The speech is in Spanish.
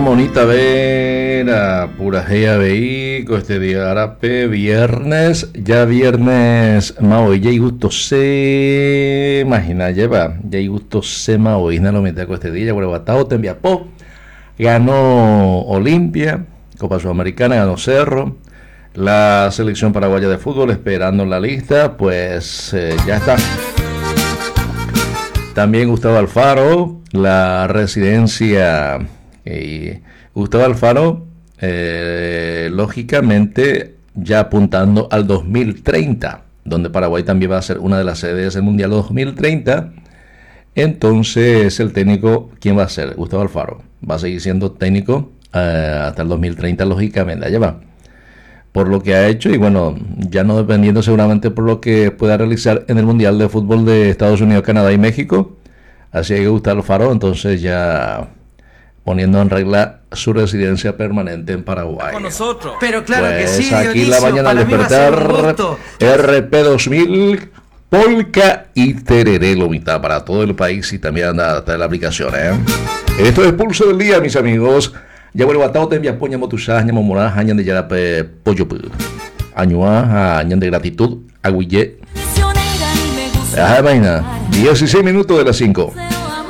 Monita Vera, pura gea veico, este día arape, viernes, ya viernes, mao, ya y gusto se, imagina, lleva, ya y gusto se mao, y no lo mete con este día, bueno, batao, te envía po, ganó Olimpia, Copa Sudamericana, ganó Cerro, la selección paraguaya de fútbol esperando en la lista, pues ya está. También Gustavo Alfaro, la residencia. Gustavo Alfaro, lógicamente, ya apuntando al 2030, donde Paraguay también va a ser una de las sedes del Mundial 2030. Entonces, el técnico, ¿quién va a ser? Gustavo Alfaro. Va a seguir siendo técnico hasta el 2030, lógicamente. Allá va. Por lo que ha hecho y bueno, ya no dependiendo seguramente por lo que pueda realizar en el Mundial de Fútbol de Estados Unidos, Canadá y México. Así que Gustavo Alfaro, entonces ya poniendo en regla su residencia permanente en Paraguay. Con nosotros. Pero claro pues que sí, aquí Dionisio, la mañana al despertar, RP2000, Polka y Tereré, lo mitad para todo el país y también hasta la aplicación, Esto es Pulso del Día, mis amigos. Ya vuelvo a te envía poña motusas, ñamo morás, añan de yarape pollo pu. Añuá, añan de gratitud, aguille. Ajá, vaina. 16 minutos de las 5.